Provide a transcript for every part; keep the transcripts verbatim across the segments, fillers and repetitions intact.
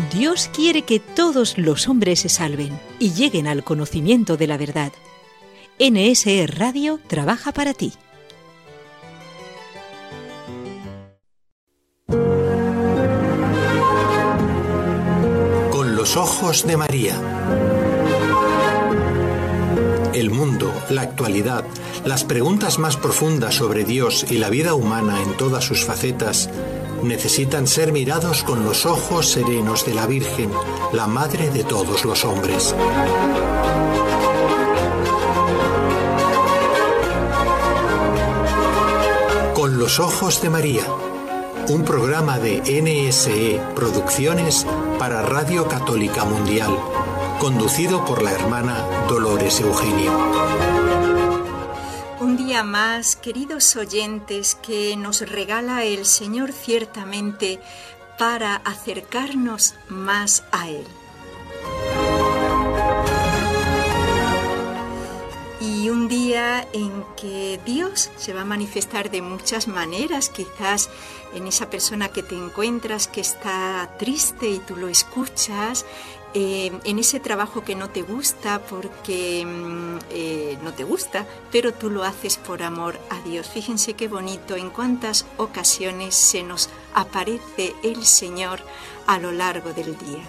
Dios quiere que todos los hombres se salven y lleguen al conocimiento de la verdad. N S E Radio trabaja para ti. Con los ojos de María. El mundo, la actualidad, las preguntas más profundas sobre Dios y la vida humana en todas sus facetas necesitan ser mirados con los ojos serenos de la Virgen, la Madre de todos los hombres. Con los ojos de María, un programa de N S E Producciones para Radio Católica Mundial, conducido por la hermana Dolores Eugenio. Un día más, queridos oyentes, que nos regala el Señor ciertamente para acercarnos más a Él. Y un día en que Dios se va a manifestar de muchas maneras, quizás en esa persona que te encuentras que está triste y tú lo escuchas, Eh, en ese trabajo que no te gusta porque eh, no te gusta, pero tú lo haces por amor a Dios. Fíjense qué bonito, en cuántas ocasiones se nos aparece el Señor a lo largo del día.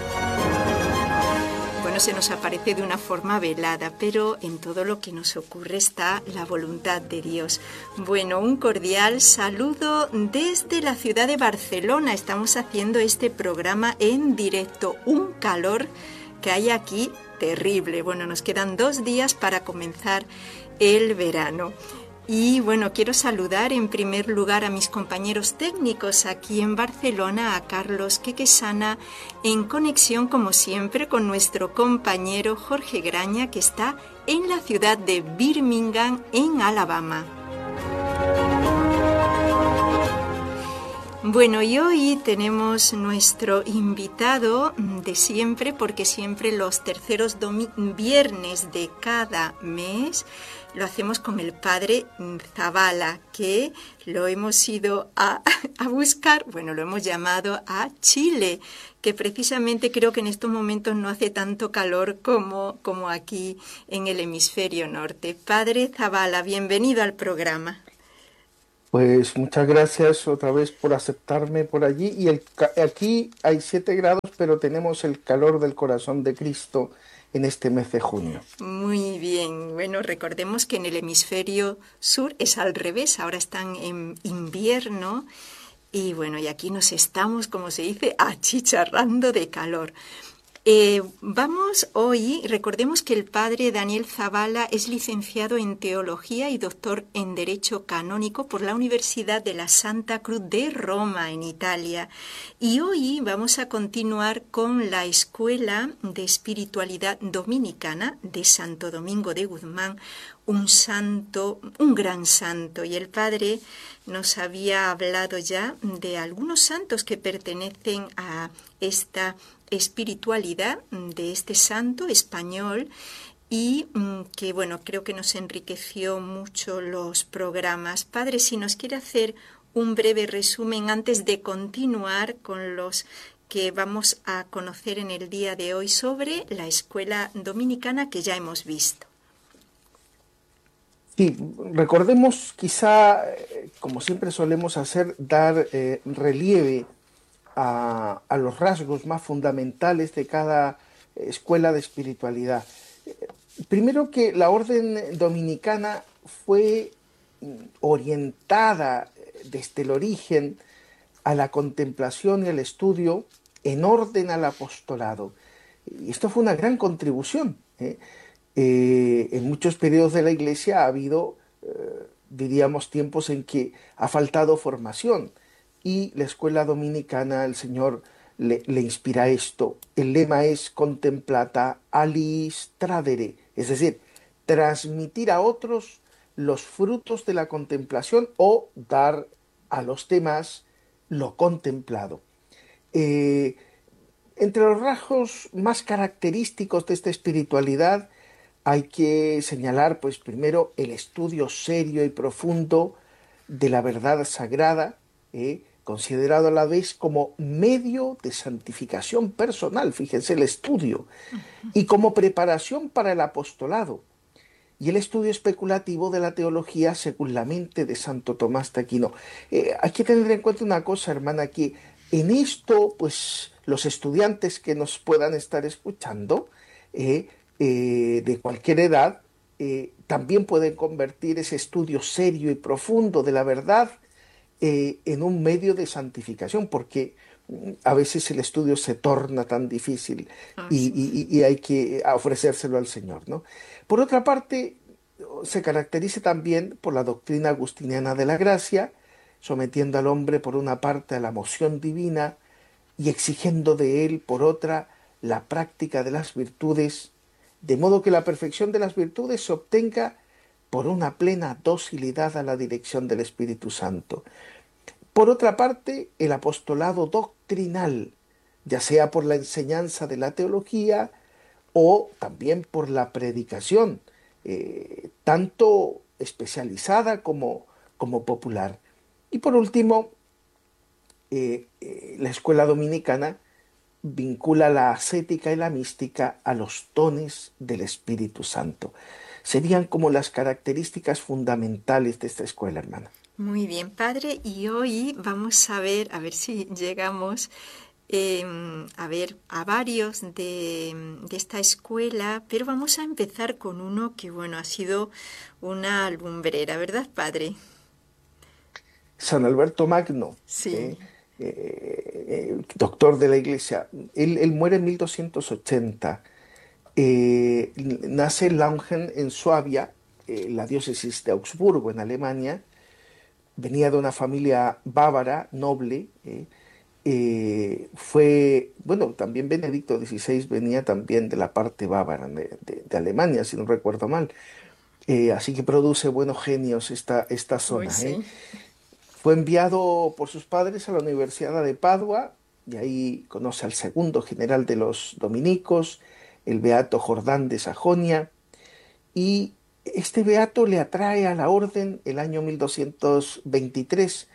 Bueno, se nos aparece de una forma velada, pero en todo lo que nos ocurre está la voluntad de Dios. Bueno, un cordial saludo desde la ciudad de Barcelona. Estamos haciendo este programa en directo. Un calor que hay aquí terrible. Bueno, nos quedan dos días para comenzar el verano. Y bueno, quiero saludar en primer lugar a mis compañeros técnicos aquí en Barcelona, a Carlos Quequesana, en conexión como siempre con nuestro compañero Jorge Graña, que está en la ciudad de Birmingham, en Alabama. Bueno, y hoy tenemos nuestro invitado de siempre, porque siempre los terceros domi- viernes de cada mes lo hacemos con el padre Zavala, que lo hemos ido a, a buscar, bueno, lo hemos llamado a Chile, que precisamente creo que en estos momentos no hace tanto calor como, como aquí en el hemisferio norte. Padre Zavala, bienvenido al programa. Pues muchas gracias otra vez por aceptarme por allí. Y el, aquí hay siete grados, pero tenemos el calor del corazón de Cristo en este mes de junio. Muy bien. Bueno, recordemos que en el hemisferio sur es al revés. Ahora están en invierno y bueno, y aquí nos estamos, como se dice, achicharrando de calor. Eh, vamos hoy, recordemos que el padre Daniel Zavala es licenciado en Teología y doctor en Derecho Canónico por la Universidad de la Santa Cruz de Roma, en Italia. Y hoy vamos a continuar con la Escuela de Espiritualidad Dominicana de Santo Domingo de Guzmán, un santo, un gran santo. Y el padre nos había hablado ya de algunos santos que pertenecen a esta espiritualidad de este santo español y que, bueno, creo que nos enriqueció mucho los programas. Padre, si nos quiere hacer un breve resumen antes de continuar con los que vamos a conocer en el día de hoy sobre la escuela dominicana que ya hemos visto. Sí, recordemos quizá, como siempre solemos hacer, dar eh, relieve A, a los rasgos más fundamentales de cada escuela de espiritualidad. Primero, que la orden dominicana fue orientada desde el origen a la contemplación y al estudio en orden al apostolado. Y esto fue una gran contribución. ¿eh? Eh, en muchos periodos de la Iglesia ha habido, eh, diríamos, tiempos en que ha faltado formación. Y la escuela dominicana, el Señor le, le inspira esto. El lema es contemplata alis tradere, es decir, transmitir a otros los frutos de la contemplación o dar a los demás lo contemplado. Eh, entre los rasgos más característicos de esta espiritualidad hay que señalar, pues primero, el estudio serio y profundo de la verdad sagrada, ¿eh? considerado a la vez como medio de santificación personal, fíjense el estudio, y como preparación para el apostolado, y el estudio especulativo de la teología según la mente de Santo Tomás de Aquino. Eh, hay que tener en cuenta una cosa, hermana, que en esto, pues, los estudiantes que nos puedan estar escuchando, eh, eh, de cualquier edad, eh, también pueden convertir ese estudio serio y profundo de la verdad eh, en un medio de santificación, porque mm, a veces el estudio se torna tan difícil Ah, y, sí. y- y hay que ofrecérselo al Señor, ¿no? Por otra parte, se caracteriza también por la doctrina agustiniana de la gracia, sometiendo al hombre por una parte a la moción divina y exigiendo de él por otra la práctica de las virtudes, de modo que la perfección de las virtudes se obtenga por una plena docilidad a la dirección del Espíritu Santo. Por otra parte, el apostolado doctrinal, ya sea por la enseñanza de la teología o también por la predicación, eh, tanto especializada como, como popular. Y por último, eh, eh, la escuela dominicana vincula la ascética y la mística a los dones del Espíritu Santo. Serían como las características fundamentales de esta escuela, hermana. Muy bien, padre. Y hoy vamos a ver, a ver si llegamos eh, a ver a varios de, de esta escuela, pero vamos a empezar con uno que, bueno, ha sido una lumbrera, ¿verdad, padre? San Alberto Magno, Sí. eh, eh, eh, doctor de la Iglesia, él, él muere en mil doscientos ochenta. Eh, nace en Lauingen, en Suabia, eh, la diócesis de Augsburgo, en Alemania. Venía de una familia bávara, noble. eh, eh, fue, bueno, también Benedicto dieciséis venía también de la parte bávara de, de- de Alemania, si no recuerdo mal. Eh, así que produce buenos genios esta, esta Uy, zona, ¿eh? sí. Fue enviado por sus padres a la Universidad de Padua y ahí conoce al segundo general de los dominicos, el beato Jordán de Sajonia, y este beato le atrae a la orden el año mil doscientos veintitrés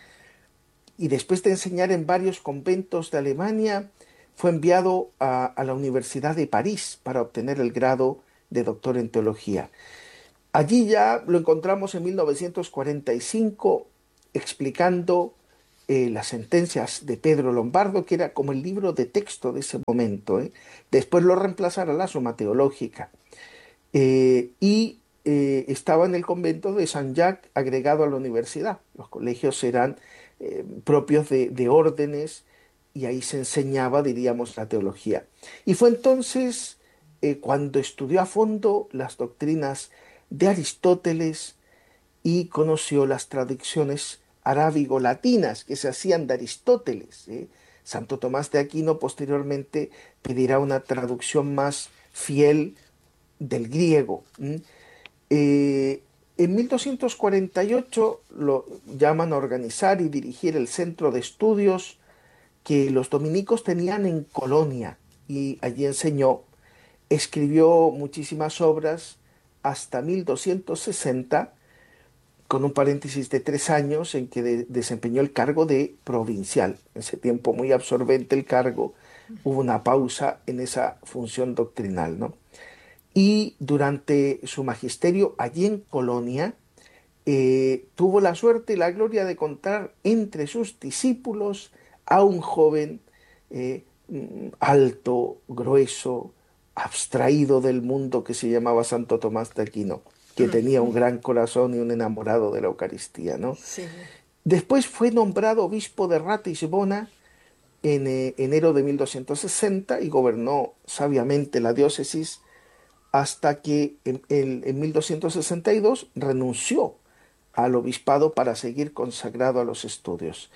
y después de enseñar en varios conventos de Alemania, fue enviado a, a la Universidad de París para obtener el grado de doctor en teología. Allí ya lo encontramos en mil novecientos cuarenta y cinco explicando eh, las sentencias de Pedro Lombardo, que era como el libro de texto de ese momento, ¿eh? Después lo reemplazará la Suma Teológica. Eh, y eh, estaba en el convento de San Jacques agregado a la universidad. Los colegios eran eh, propios de, de órdenes y ahí se enseñaba, diríamos, la teología. Y fue entonces eh, cuando estudió a fondo las doctrinas de Aristóteles y conoció las traducciones arábigo-latinas que se hacían de Aristóteles, ¿eh? Santo Tomás de Aquino posteriormente pedirá una traducción más fiel del griego. ¿m? Eh, en mil doscientos cuarenta y ocho lo llaman a organizar y dirigir el centro de estudios que los dominicos tenían en Colonia y allí enseñó. Escribió muchísimas obras hasta mil doscientos sesenta, con un paréntesis de tres años en que de- desempeñó el cargo de provincial. En ese tiempo muy absorbente el cargo, hubo una pausa en esa función doctrinal, ¿no? Y durante su magisterio allí en Colonia, eh, tuvo la suerte y la gloria de contar entre sus discípulos a un joven eh, mm, alto, grueso, abstraído del mundo que se llamaba Santo Tomás de Aquino, que tenía un gran corazón y un enamorado de la Eucaristía, ¿no? Sí. Después fue nombrado obispo de Ratisbona en eh, enero de mil doscientos sesenta y gobernó sabiamente la diócesis hasta que en, en- en mil doscientos sesenta y dos renunció al obispado para seguir consagrado a los estudios.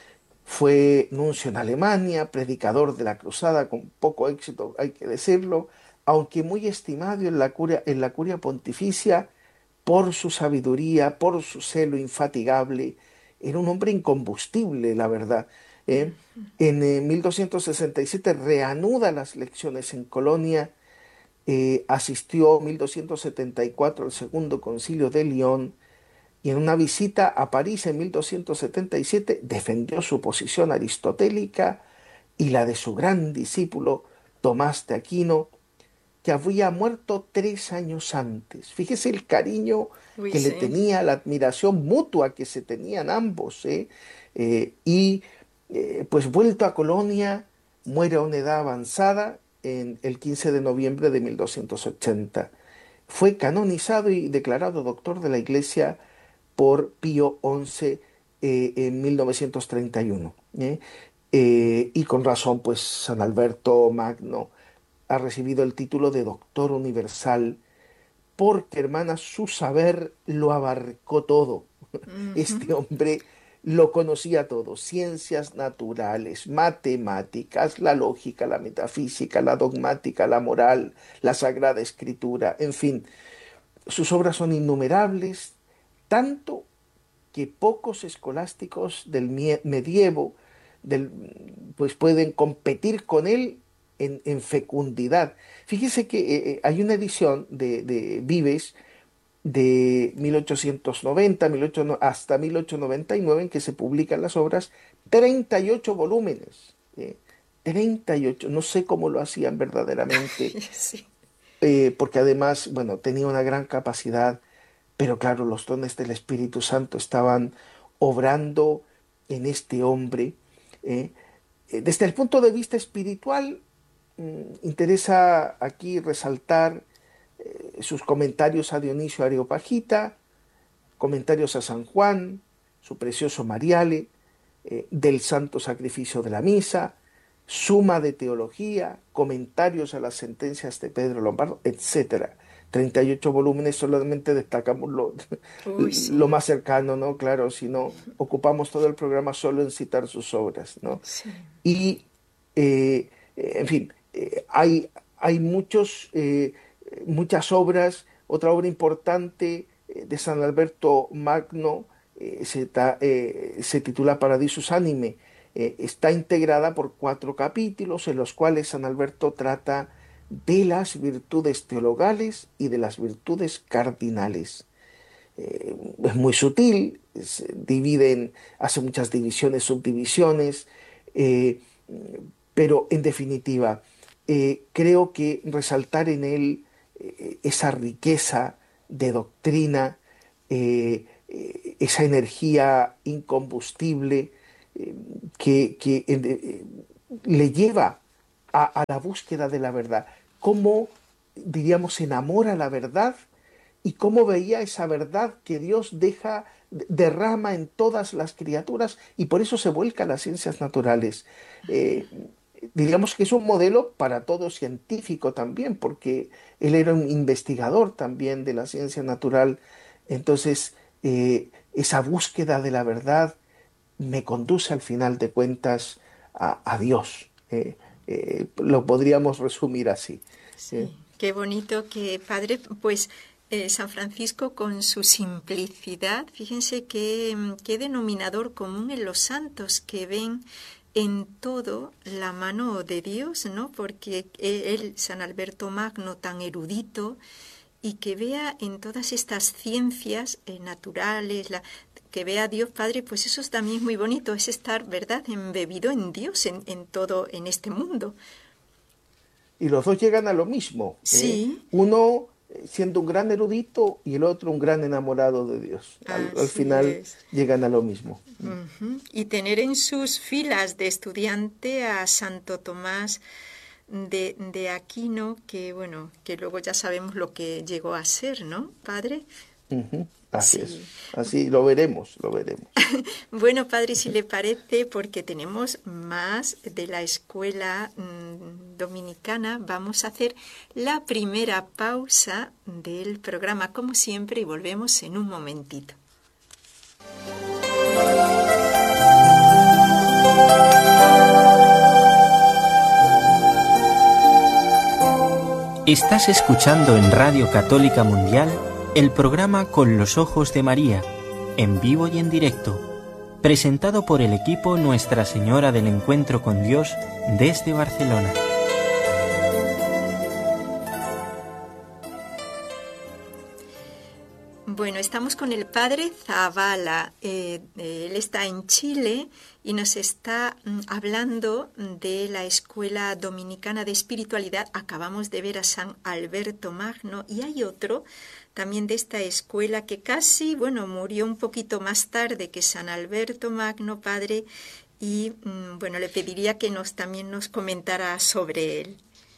Fue nuncio en Alemania, predicador de la cruzada con poco éxito, hay que decirlo, aunque muy estimado en la curia, en la curia pontificia por su sabiduría, por su celo infatigable. Era un hombre incombustible, la verdad. ¿eh? En eh, mil doscientos sesenta y siete reanuda las lecciones en Colonia, eh, asistió en mil doscientos setenta y cuatro al segundo concilio de León y en una visita a París en mil doscientos setenta y siete defendió su posición aristotélica y la de su gran discípulo Tomás de Aquino, que había muerto tres años antes. Fíjese el cariño Uy, que sí. le tenía, la admiración mutua que se tenían ambos, ¿eh? Eh, y eh, pues vuelto a Colonia, muere a una edad avanzada en el quince de noviembre de mil doscientos ochenta. Fue canonizado y declarado doctor de la Iglesia por Pío once eh, en mil novecientos treinta y uno. ¿eh? Eh, y con razón, pues San Alberto Magno ha recibido el título de doctor universal porque, hermana, su saber lo abarcó todo. Este Ujú. hombre lo conocía todo: ciencias naturales, matemáticas, la lógica, la metafísica, la dogmática, la moral, la sagrada escritura, en fin, sus obras son innumerables, tanto que pocos escolásticos del mie- medievo del, pues pueden competir con él en, en fecundidad. Fíjese que eh, eh, hay una edición de, de Vives de mil ochocientos noventa mil ochocientos, hasta mil ochocientos noventa y nueve en que se publican las obras, treinta y ocho volúmenes. eh, treinta y ocho, no sé cómo lo hacían verdaderamente, Sí. eh, porque además, bueno, tenía una gran capacidad, pero claro, los dones del Espíritu Santo estaban obrando en este hombre. ¿eh? Eh, Desde el punto de vista espiritual, mm, interesa aquí resaltar eh, sus comentarios a Dionisio Areopagita, comentarios a San Juan, su precioso Mariale, eh, del Santo Sacrificio de la Misa, suma de teología, comentarios a las sentencias de Pedro Lombardo, etcétera. treinta y ocho volúmenes, solamente destacamos lo, Uy, lo sí. más cercano, ¿no? Claro, si no, ocupamos todo el programa solo en citar sus obras, ¿no? Sí. Y, eh, eh, en fin, eh, hay, hay muchos, eh, muchas obras. Otra obra importante eh, de San Alberto Magno eh, se, ta- eh, se titula Paradisus Anime. Eh, está integrada por cuatro capítulos en los cuales San Alberto trata de las virtudes teologales y de las virtudes cardinales. Eh, es muy sutil, se divide en- hace muchas divisiones, subdivisiones, eh, pero en definitiva, eh, creo que resaltar en él eh, esa riqueza de doctrina, eh, eh, esa energía incombustible eh, que, que, eh, le lleva a, a la búsqueda de la verdad, cómo, diríamos, se enamora la verdad y cómo veía esa verdad que Dios deja, derrama en todas las criaturas, y por eso se vuelca a las ciencias naturales. Eh, diríamos que es un modelo para todo científico también, porque él era un investigador también de la ciencia natural. Entonces, eh, esa búsqueda de la verdad me conduce al final de cuentas a, a Dios. Eh, eh, lo podríamos resumir así. Eh, Sí, qué bonito que, padre, pues eh, San Francisco con su simplicidad, fíjense qué, qué denominador común en los santos que ven en todo la mano de Dios, ¿no? Porque él, San Alberto Magno, tan erudito, y que vea en todas estas ciencias eh, naturales, la, que vea a Dios Padre, pues eso también es muy bonito, es estar, ¿verdad?, embebido en Dios, en, en todo, en este mundo. y los dos llegan a lo mismo, ¿eh? Sí, Uno eh, siendo un gran erudito y el otro un gran enamorado de Dios. Al, al así final es. llegan a lo mismo. Ujú. Y tener en sus filas de estudiante a Santo Tomás de, de Aquino, que bueno, que luego ya sabemos lo que llegó a ser, ¿no, padre? Ujú. Así es. Sí. Así lo veremos, lo veremos. Bueno, padre, si le parece, porque tenemos más de la escuela mm, dominicana, vamos a hacer la primera pausa del programa, como siempre, y volvemos en un momentito. Estás escuchando en Radio Católica Mundial el programa Con los Ojos de María, en vivo y en directo, presentado por el equipo Nuestra Señora del Encuentro con Dios desde Barcelona. Bueno, estamos con el padre Zavala. Eh, eh, él está en Chile y nos está mm, hablando de la Escuela Dominicana de Espiritualidad. Acabamos de ver a San Alberto Magno y hay otro también de esta escuela que casi, bueno, murió un poquito más tarde que San Alberto Magno, padre, y mm, bueno, le pediría que nos también nos comentara sobre él.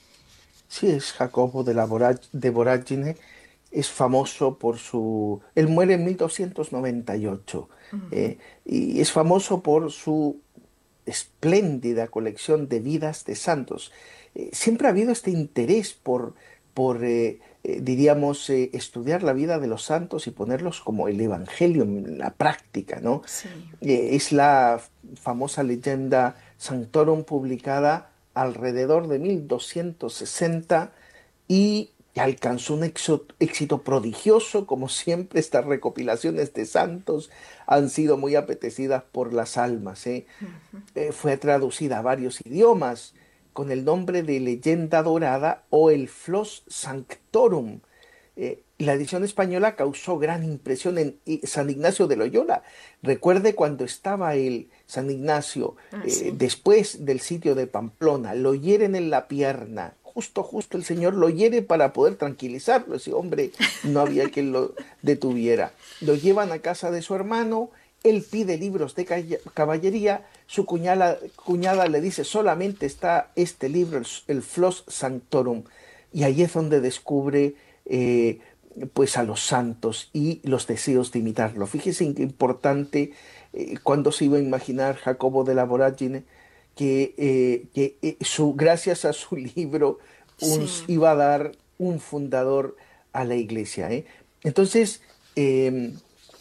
Sí, es Jacobo de, la Vorag- de Voragine, es famoso por su... Él muere en mil doscientos noventa y ocho eh, y es famoso por su espléndida colección de vidas de santos. Eh, siempre ha habido este interés por, por eh, eh, diríamos, eh, estudiar la vida de los santos y ponerlos como el Evangelio en la práctica, ¿no? Sí. Eh, es la famosa leyenda Sanctorum publicada alrededor de mil doscientos sesenta y alcanzó un éxito, éxito prodigioso. Como siempre, estas recopilaciones de santos han sido muy apetecidas por las almas, ¿eh? Eh, fue traducida a varios idiomas con el nombre de Leyenda Dorada o el Flos Sanctorum. Eh, la edición española causó gran impresión en I- San Ignacio de Loyola. Recuerde cuando estaba el San Ignacio, Ah, eh, sí. después del sitio de Pamplona, lo hieren en la pierna. Justo, justo el Señor lo hiere para poder tranquilizarlo. Ese hombre no había quien lo detuviera. Lo llevan a casa de su hermano, él pide libros de calla- caballería, su cuñada, cuñada le dice solamente está este libro, el, el Flos Sanctorum, y ahí es donde descubre eh, pues a los santos y los deseos de imitarlo. Fíjese qué importante, eh, cuando se iba a imaginar Jacobo de la Voragine que, eh, que eh, su, gracias a su libro uns Sí. iba a dar un fundador a la iglesia, ¿eh? Entonces, eh,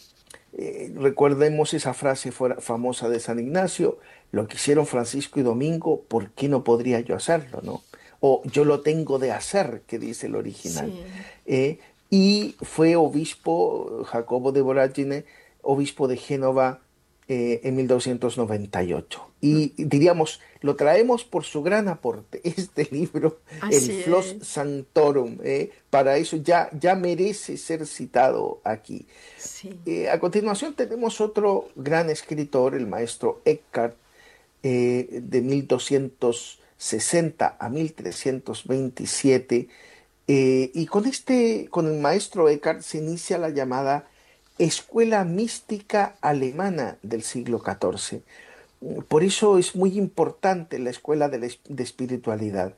eh, recordemos esa frase fuera- famosa de San Ignacio: lo que hicieron Francisco y Domingo, ¿por qué no podría yo hacerlo, no? O yo lo tengo de hacer, que dice el original. Sí. Eh, y fue obispo Jacobo de Voragine, obispo de Génova, eh, en mil doscientos noventa y ocho. Y diríamos, lo traemos por su gran aporte. Este libro, el Así Flos es. Sanctorum, eh, para eso ya, ya merece ser citado aquí. Sí. Eh, a continuación tenemos otro gran escritor, el maestro Eckhart, eh, de mil doscientos sesenta a mil trescientos veintisiete, eh, y con este, con el maestro Eckhart se inicia la llamada Escuela Mística Alemana del siglo catorce. Por eso es muy importante la escuela de, la es- de espiritualidad.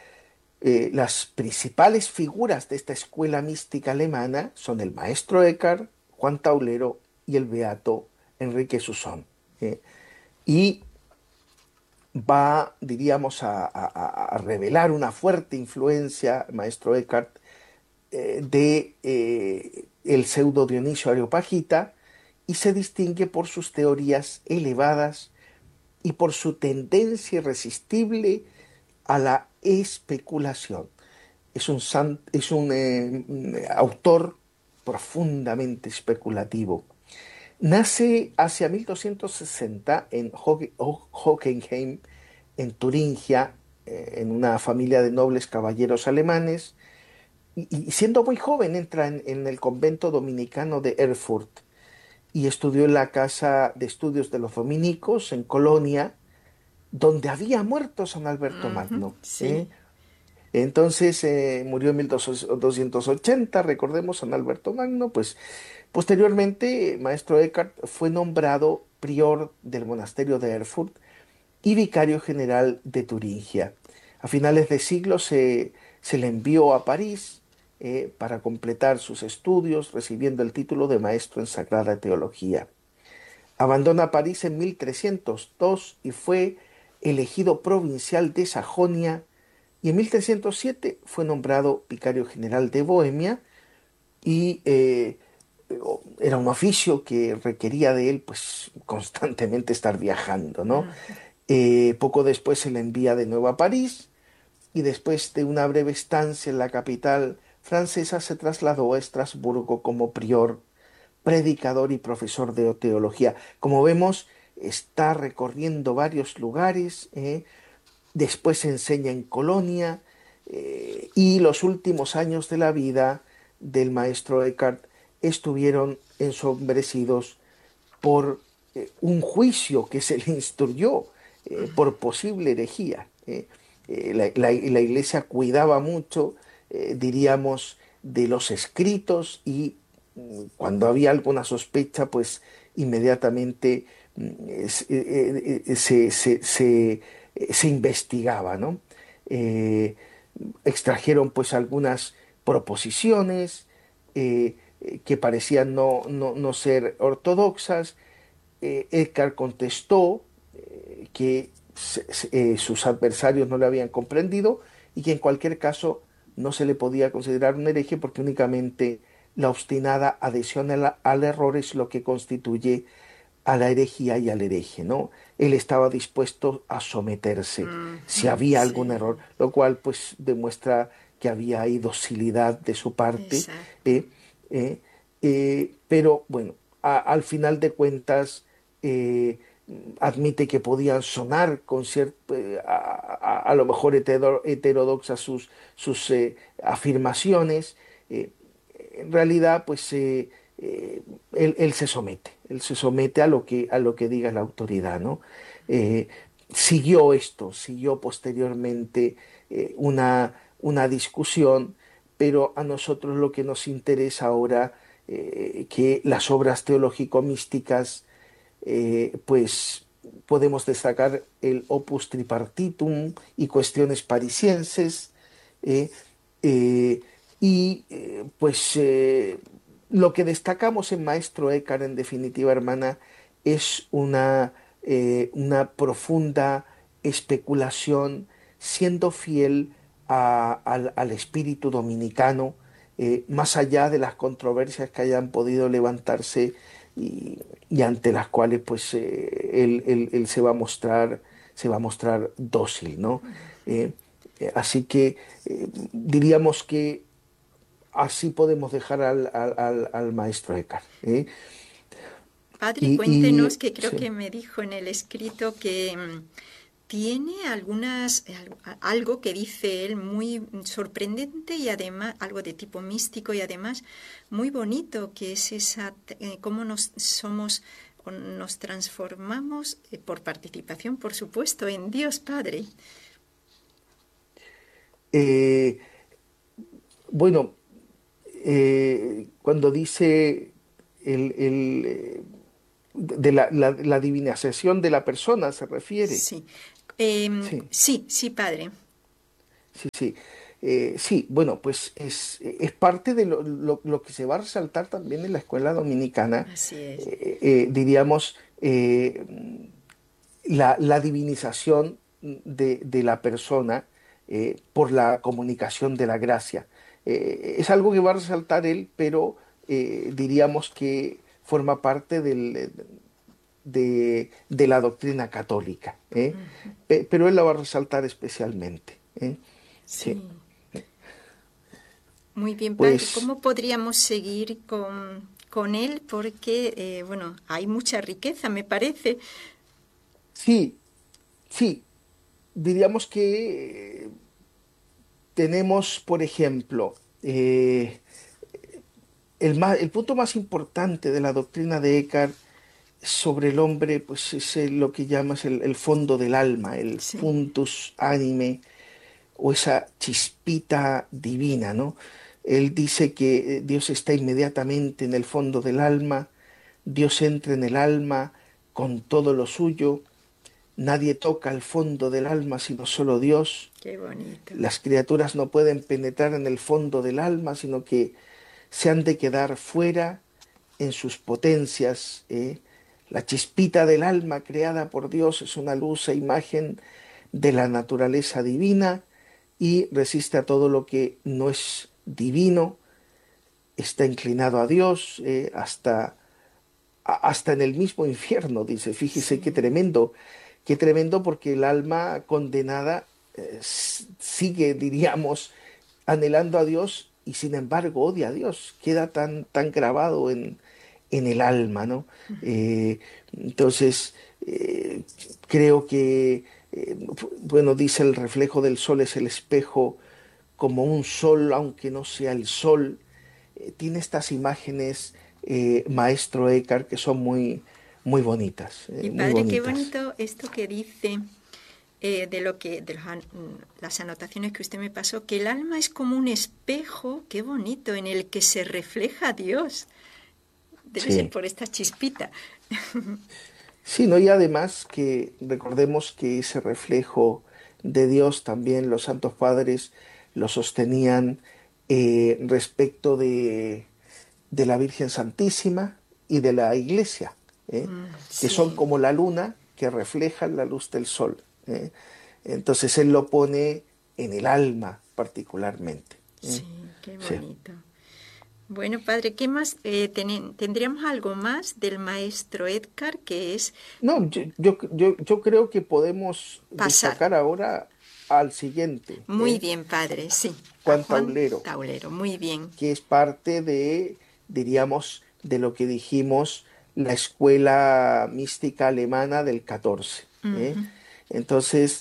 Eh, las principales figuras de esta escuela mística alemana son el maestro Eckhart, Juan Taulero y el beato Enrique Susón. ¿eh? Y va, diríamos, a, a- a revelar una fuerte influencia, el maestro Eckhart, eh, de eh, el pseudo Dionisio Areopagita, y se distingue por sus teorías elevadas y por su tendencia irresistible a la especulación. Es un, san- es un eh, mm, autor profundamente especulativo. Nace hacia mil doscientos sesenta en Hoge- Ho- Hockenheim, en Turingia, eh, en una familia de nobles caballeros alemanes, y, y siendo muy joven entra en, en el convento dominicano de Erfurt y estudió en la casa de estudios de los dominicos en Colonia, donde había muerto San Alberto Ujú. Magno. ¿eh? Sí. Entonces eh, murió en mil doscientos ochenta, recordemos, San Alberto Magno. Pues posteriormente, maestro Eckhart fue nombrado prior del monasterio de Erfurt y vicario general de Turingia. A finales de siglo se, se le envió a París, eh, para completar sus estudios, recibiendo el título de maestro en Sagrada Teología. Abandona París en mil trescientos dos y fue elegido provincial de Sajonia, y en mil trescientos siete fue nombrado vicario general de Bohemia, y eh, era un oficio que requería de él pues constantemente estar viajando, ¿no? Eh, poco después se le envía de nuevo a París, y después de una breve estancia en la capital francesa se trasladó a Estrasburgo como prior, predicador y profesor de teología. Como vemos, está recorriendo varios lugares, ¿eh? Después enseña en Colonia, eh, y los últimos años de la vida del maestro Eckhart estuvieron ensombrecidos por eh, un juicio que se le instruyó eh, por posible herejía. Eh. Eh, la, la- la Iglesia cuidaba mucho, eh, diríamos, de los escritos y mm, cuando había alguna sospecha, pues inmediatamente mm, es- eh, eh, eh, se, se- se, eh, se investigaba, ¿no? Eh, Extrajeron pues algunas proposiciones eh, eh, que parecían no, no- no ser ortodoxas. Eh, Edgar contestó eh, que se- se- eh, sus adversarios no le habían comprendido y que en cualquier caso no se le podía considerar un hereje porque únicamente la obstinada adhesión al, al error es lo que constituye a la herejía y al hereje, ¿no? Él estaba dispuesto a someterse si Ujú, había algún sí, error, lo cual pues demuestra que había ahí docilidad de su parte, exacto. ¿eh? ¿Eh? Eh, pero bueno, a- al final de cuentas eh, admite que podían sonar con cier- eh, a, a- a lo mejor hetero- heterodoxas sus, sus eh, afirmaciones. eh, en realidad, pues eh, eh, él, él se somete, él se somete a lo que, a lo que diga la autoridad, ¿no? Eh, Siguió esto, siguió posteriormente eh, una, una discusión, pero a nosotros lo que nos interesa ahora, eh, que las obras teológico-místicas, eh, pues podemos destacar el Opus Tripartitum y cuestiones parisienses, eh, eh, y eh, pues eh, lo que destacamos en Maestro Eckhart, en definitiva, hermana, es una, eh, una profunda especulación, siendo fiel a- al, al espíritu dominicano, eh, más allá de las controversias que hayan podido levantarse y, y ante las cuales pues eh, él, él- él se va a mostrar, se va a mostrar dócil, ¿no? Eh, eh, Así que eh, diríamos que así podemos dejar al, al- al- al maestro Eckhart. ¿Eh? Padre, Y, cuéntenos y, que creo sí. que me dijo en el escrito que mm, tiene algunas, al- a- algo que dice él muy sorprendente y además algo de tipo místico y además muy bonito, que es esa, eh, cómo nos somos o nos transformamos eh, por participación, por supuesto, en Dios Padre. Eh, bueno, eh, cuando dice el, el, eh, de la, la, la divinización de la persona, se refiere. Sí. Em, Sí, sí, sí, Padre. sí, sí. Eh, sí, bueno, pues es, es parte de lo, lo- lo que se va a resaltar también en la escuela dominicana, Así es. eh, eh, diríamos, eh, la, la divinización de, de la persona eh, por la comunicación de la gracia. Eh, es algo que va a resaltar él, pero eh, diríamos que forma parte del, de, de la doctrina católica, ¿eh? Pe- Pero él la va a resaltar especialmente, ¿eh? Sí, Sí. Muy bien, Padre. pues ¿Cómo podríamos seguir con, con él? Porque, eh, bueno, hay mucha riqueza, me parece. sí, sí, diríamos que eh, tenemos, por ejemplo, eh, el, más- el punto más importante de la doctrina de Eckhart sobre el hombre, pues es el- lo que llamas el, el fondo del alma, el Sí. fundus anime, o esa chispita divina, ¿no? Él dice que eh, Dios está inmediatamente en el fondo del alma, Dios entra en el alma con todo lo suyo, nadie toca el fondo del alma sino solo Dios, Qué bonito. las criaturas no pueden penetrar en el fondo del alma, sino que se han de quedar fuera en sus potencias. ¿Eh? La chispita del alma creada por Dios es una luz e imagen de la naturaleza divina y resiste a todo lo que no es divino, está inclinado a Dios, eh, hasta, a- hasta en el mismo infierno, dice. Fíjese qué Sí. tremendo, qué tremendo porque el alma condenada eh, s- sigue, diríamos, anhelando a Dios y sin embargo odia a Dios, queda tan, tan grabado en, en el alma, ¿no? Eh, entonces, eh, creo que, eh, bueno, dice el reflejo del sol es el espejo como un sol, aunque no sea el sol, eh, tiene estas imágenes, eh, maestro Eckhart, que son muy, muy bonitas. Eh, y muy padre, bonitas. qué bonito esto que dice eh, de lo que de los an, las anotaciones que usted me pasó, que el alma es como un espejo, qué bonito, en el que se refleja Dios. Debe Sí. ser por esta chispita. Sí, ¿no? Y además que recordemos que ese reflejo de Dios también los santos padres lo sostenían eh, respecto de, de la Virgen Santísima y de la Iglesia, ¿eh? Mm, que son sí. como la luna que reflejan la luz del sol, ¿eh? Entonces él lo pone en el alma particularmente, ¿eh? Sí, qué Sí. bonito. Bueno, padre, ¿qué más? Eh, tenen- ¿tendríamos algo más del maestro Eckhart, que es No, yo, yo, yo, yo creo que podemos pasar? destacar ahora al siguiente, Muy ¿eh? bien, padre, sí. A Juan Juan Taulero, Taulero, muy bien. que es parte de, diríamos, de lo que dijimos, la escuela mística alemana del catorce, ¿eh? Ujú. Entonces,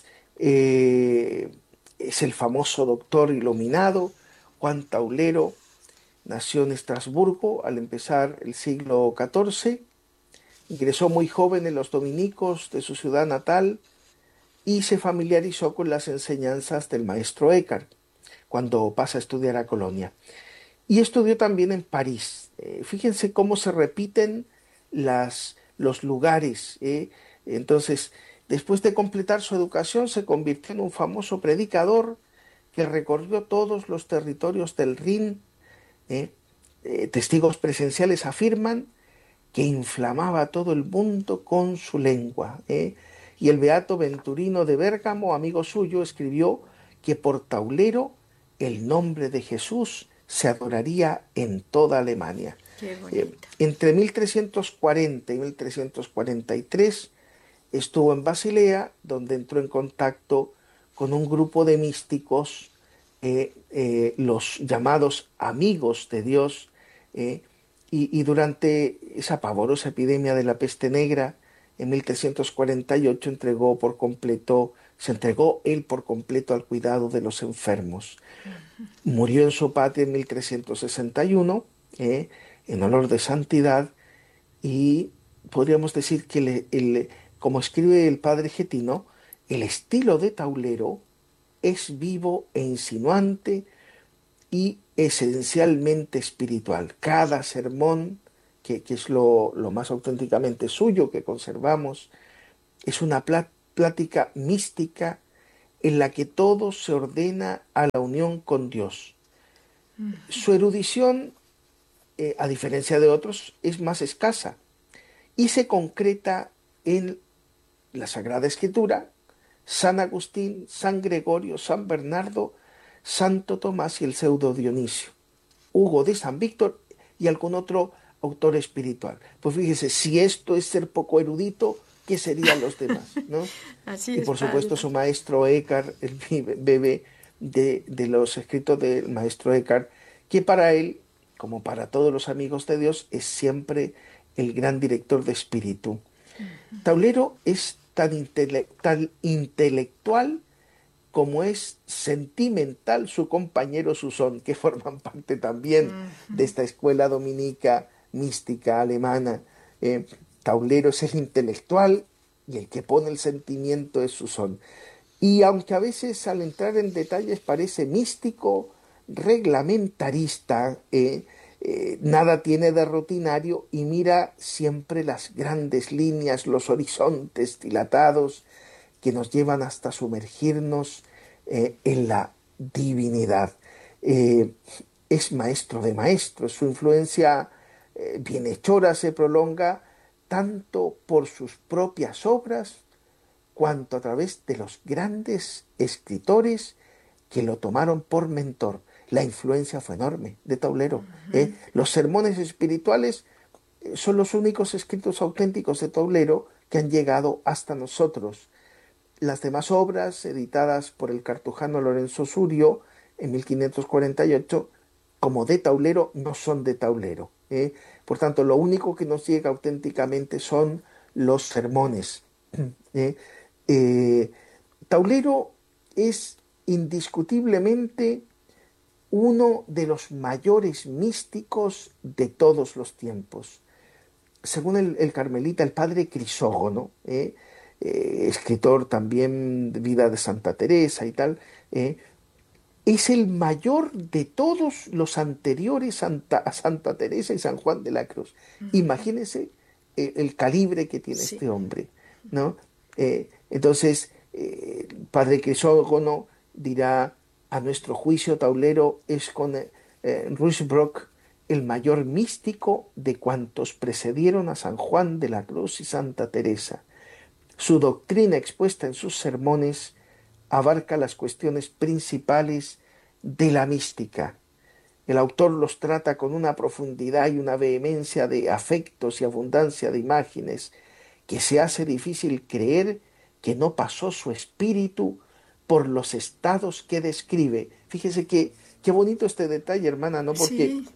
eh, es el famoso doctor iluminado, Juan Taulero. Nació en Estrasburgo al empezar el siglo catorce, ingresó muy joven en los dominicos de su ciudad natal y se familiarizó con las enseñanzas del maestro Eckhart cuando pasa a estudiar a Colonia. Y estudió también en París. Eh, fíjense cómo se repiten las, los lugares, ¿eh? Entonces, después de completar su educación, se convirtió en un famoso predicador que recorrió todos los territorios del Rin. ¿eh? Eh, testigos presenciales afirman que inflamaba todo el mundo con su lengua, ¿eh? Y el beato Venturino de Bérgamo, amigo suyo, escribió que por Taulero el nombre de Jesús se adoraría en toda Alemania. Qué Eh, bonito. entre mil trescientos cuarenta y mil trescientos cuarenta y tres estuvo en Basilea, donde entró en contacto con un grupo de místicos, eh, eh, los llamados amigos de Dios, eh, y, y durante esa pavorosa epidemia de la peste negra, en mil trescientos cuarenta y ocho entregó por completo, se entregó él por completo al cuidado de los enfermos. Murió en su patria en mil trescientos sesenta y uno, eh, en olor de santidad, y podríamos decir que le- el- como escribe el padre Getino, el estilo de Taulero es vivo e insinuante y esencialmente espiritual. Cada sermón, que, que es lo, lo más auténticamente suyo que conservamos, es una plá- plática mística en la que todo se ordena a la unión con Dios. Su erudición, eh, a diferencia de otros, es más escasa y se concreta en la Sagrada Escritura, San Agustín, San Gregorio, San Bernardo, Santo Tomás y el pseudo Dionisio, Hugo de San Víctor y algún otro autor espiritual. Pues fíjese, si esto es ser poco erudito, ¿qué serían los demás, no? Así Y es, por padre. supuesto su maestro Eckhart, él vive- bebe de, de los escritos del maestro Eckhart, que para él, como para todos los amigos de Dios, es siempre el gran director de espíritu. Taulero es tan, intele- tan intelectual como es sentimental su compañero Susón, que forman parte también de esta escuela dominica mística alemana. Eh, Taulero es el intelectual y el que pone el sentimiento es Susón. Y aunque a veces al entrar en detalles parece místico, reglamentarista, eh, eh, nada tiene de rutinario y mira siempre las grandes líneas, los horizontes dilatados que nos llevan hasta sumergirnos eh, en la divinidad. Eh, es maestro de maestros, su influencia eh, bienhechora se prolonga tanto por sus propias obras cuanto a través de los grandes escritores que lo tomaron por mentor. La influencia fue enorme de Taulero. ¿eh? Los sermones espirituales eh, son los únicos escritos auténticos de Taulero que han llegado hasta nosotros. Las demás obras, editadas por el cartujano Lorenzo Surio en mil quinientos cuarenta y ocho, como de Taulero, no son de Taulero. ¿eh? Por tanto, lo único que nos llega auténticamente son los sermones. ¿eh? Eh, Taulero es indiscutiblemente uno de los mayores místicos de todos los tiempos. Según el, el carmelita, el padre Crisógono, ¿eh? Eh, escritor también de vida de Santa Teresa y tal, eh, es el mayor de todos los anteriores Santa, a Santa Teresa y San Juan de la Cruz. Uh-huh. Imagínense eh, el calibre que tiene sí. este hombre, ¿no? Eh, entonces, eh, padre Crisógono dirá: a nuestro juicio, Taulero es con eh, Ruysbrock el mayor místico de cuantos precedieron a San Juan de la Cruz y Santa Teresa. Su doctrina expuesta en sus sermones abarca las cuestiones principales de la mística. El autor los trata con una profundidad y una vehemencia de afectos y abundancia de imágenes que se hace difícil creer que no pasó su espíritu por los estados que describe. Fíjese que qué bonito este detalle, hermana, ¿no? Porque sí.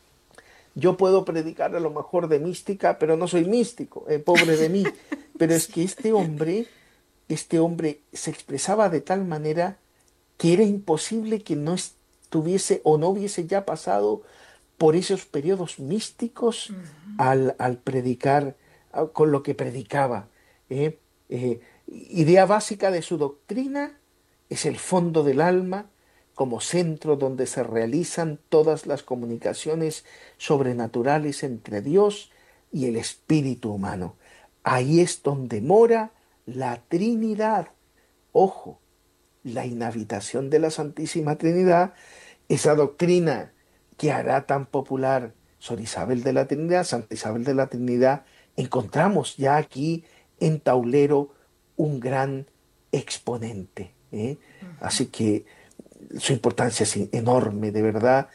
yo puedo predicar a lo mejor de mística, pero no soy místico, eh, pobre de mí. Pero es que este hombre, este hombre se expresaba de tal manera que era imposible que no estuviese o no hubiese ya pasado por esos periodos místicos uh-huh. al, al predicar, con lo que predicaba. ¿eh? Eh, idea básica de su doctrina es el fondo del alma como centro donde se realizan todas las comunicaciones sobrenaturales entre Dios y el espíritu humano. Ahí es donde mora la Trinidad. Ojo, la inhabitación de la Santísima Trinidad, esa doctrina que hará tan popular Sor Isabel de la Trinidad, Santa Isabel de la Trinidad, encontramos ya aquí en Taulero un gran exponente. ¿eh? Uh-huh. Así que su importancia es enorme, de verdad.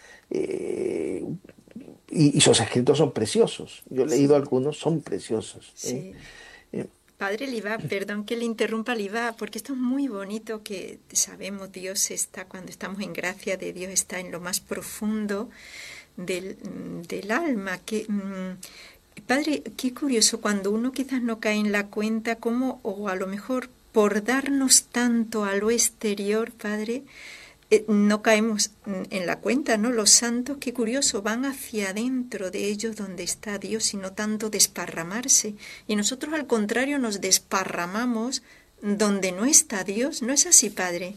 Eh, Y, y sus escritos son preciosos. Yo he leído sí. algunos, son preciosos. Sí. ¿eh? Eh. Padre Liva, perdón que le interrumpa, Liva, porque esto es muy bonito, que sabemos Dios está, cuando estamos en gracia de Dios, está en lo más profundo del, del alma. Que, mmm, padre, qué curioso, cuando uno quizás no cae en la cuenta, cómo, o a lo mejor por darnos tanto a lo exterior, Padre, Eh, no caemos en la cuenta, ¿no? Los santos, qué curioso, van hacia adentro de ellos donde está Dios y no tanto desparramarse. Y nosotros al contrario nos desparramamos donde no está Dios. ¿No es así, Padre?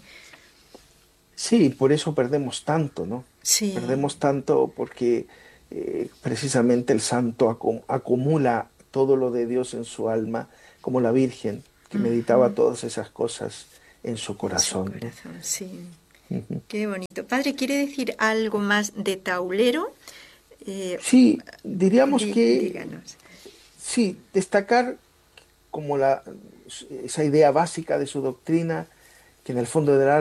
Sí, por eso perdemos tanto, ¿no? Sí. Perdemos tanto porque eh, precisamente el santo acum- acumula todo lo de Dios en su alma, como la Virgen, que uh-huh. meditaba todas esas cosas en su corazón. En su corazón, ¿no? Sí. Qué bonito. Padre, ¿quiere decir algo más de Taulero? Eh, sí, diríamos di, que... Díganos. Sí, destacar como la, esa idea básica de su doctrina, que en el fondo del alma